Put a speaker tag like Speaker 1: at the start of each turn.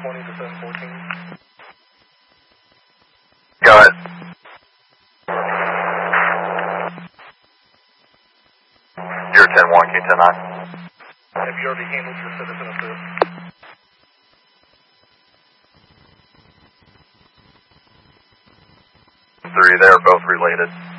Speaker 1: 20 to 714.
Speaker 2: Go ahead. You're 10-1, K-10-9.
Speaker 1: Have you already handled your citizen assist?
Speaker 2: Three, they're both related.